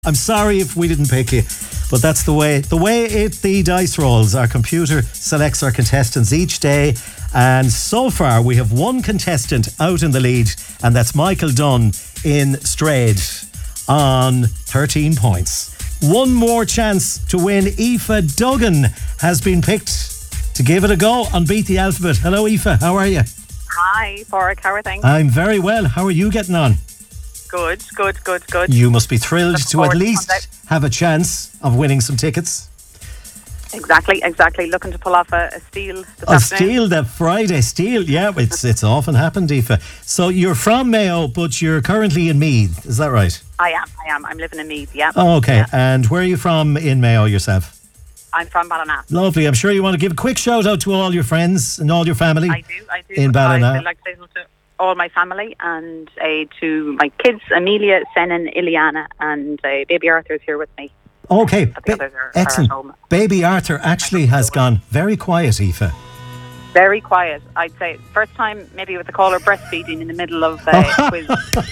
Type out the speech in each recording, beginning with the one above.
I'm sorry if we didn't pick you, but that's the way the dice rolls. Our computer selects our contestants each day, and so far we have one contestant out in the lead, and that's Michael Dunn in Strayed on 13 points. One more chance to win. Aoife Duggan has been picked to give it a go on Beat the Alphabet. Hello Aoife, how are you? Hi, Porrick, how are things? I'm very well. How are you getting on? Good. You must be thrilled to at least have a chance of winning some tickets. Exactly. Looking to pull off a steal this A afternoon. steal, the Friday steal. Yeah, it's often happened, Aoife. So you're from Mayo, but you're currently in Meath. Is that right? I am. I'm living in Meath, yeah. Oh, okay. Yeah. And where are you from in Mayo yourself? I'm from Ballina. Lovely. I'm sure you want to give a quick shout out to all your friends and all your family. I do. In Ballina. I'd like to say hello to all my family and to my kids, Amelia, Senan, Iliana, and baby Arthur is here with me. Okay. But the others are Excellent. at home. Baby Arthur actually has gone very quiet, Aoife. Very quiet, I'd say. First time maybe with the caller breastfeeding in the middle of a quiz.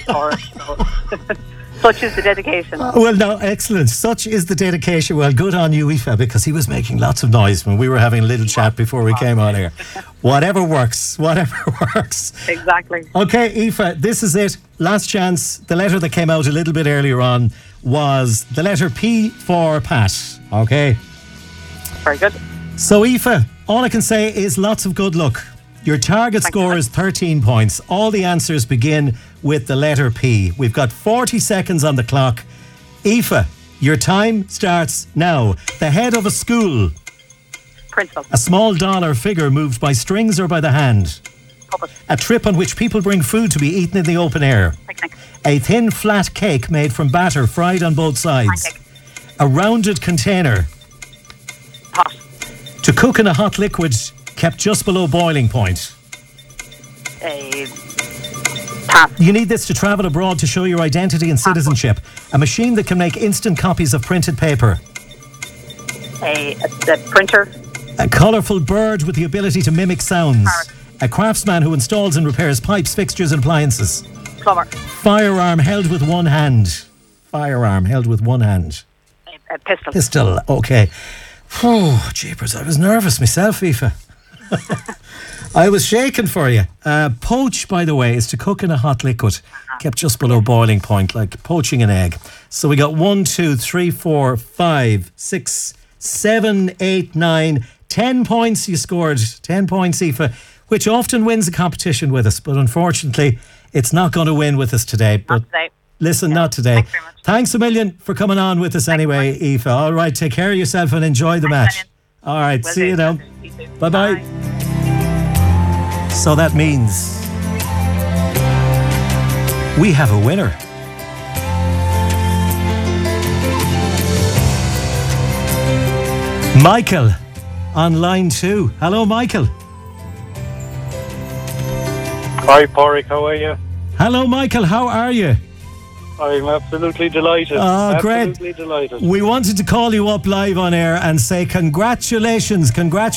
Such is the dedication. Well, no, excellent. Such is the dedication. Well, good on you, Aoife, because he was making lots of noise when we were having a little chat before we came on here. Whatever works. Exactly. Okay, Aoife, this is it. Last chance. The letter that came out a little bit earlier on was the letter P for Pat. Okay? Very good. So, Aoife, all I can say is lots of good luck. Your target score is 13 points. All the answers begin with the letter P. We've got 40 seconds on the clock. Aoife, your time starts now. The head of a school. Principal. A small dollar figure moved by strings or by the hand. Puppet. A trip on which people bring food to be eaten in the open air. Picnic. A thin, flat cake made from batter fried on both sides. Pancake. A rounded container. Hot. To cook in a hot liquid kept just below boiling point. Pass. You need this to travel abroad to show your identity and citizenship. A machine that can make instant copies of printed paper. A printer. A colourful bird with the ability to mimic sounds. Parrot. A craftsman who installs and repairs pipes, fixtures and appliances. Plumber. Firearm held with one hand. A pistol. Pistol, okay. Oh, jeepers, I was nervous myself, Aoife. I was shaking for you. Poach, by the way, is to cook in a hot liquid, kept just below boiling point, like poaching an egg. So we got 1, 2, 3, 4, 5, 6, 7, 8, 9, 10 points you scored. 10 points, Aoife, which often wins a competition with us, but unfortunately, it's not going to win with us today. But Not today. listen, not today. Thanks very much. Thanks a million for coming on with us anyway, Aoife. All right, take care of yourself and enjoy the match. All right, Will see do. you now. You too. Bye-bye. So that means we have a winner. Michael on line 2. Hello, Michael. Hi, Porrick, how are you? Hello, Michael. How are you? I'm absolutely delighted. Oh, great. Absolutely delighted. We wanted to call you up live on air and say congratulations.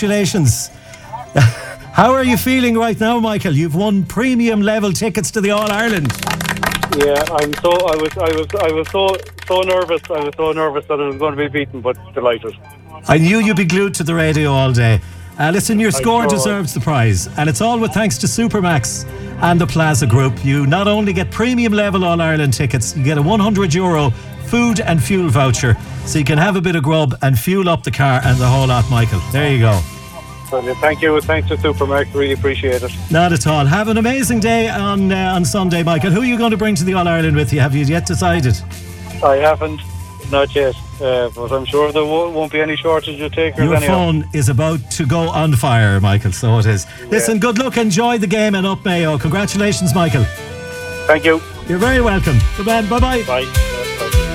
How are you feeling right now, Michael? You've won premium level tickets to the All-Ireland. Yeah, I was so nervous. I was so nervous that I was going to be beaten, but delighted. I knew you'd be glued to the radio all day. Listen, your score sure deserves the prize, and it's all with thanks to Supermax and the Plaza Group. You not only get premium level All-Ireland tickets, you get a €100 food and fuel voucher, so you can have a bit of grub and fuel up the car and the whole lot, Michael. There you go. Brilliant. Thank you. Thanks to Supermax. Really appreciate it. Not at all. Have an amazing day on Sunday, Michael. Who are you going to bring to the All-Ireland with you? Have you yet decided? I haven't, not yet, but I'm sure there won't be any shortage of takers. Your anyhow. phone is about to go on fire, Michael, so it is. Listen, good luck, enjoy the game and up Mayo. Congratulations, Michael. Thank you. You're very welcome. Good man, bye-bye. Bye.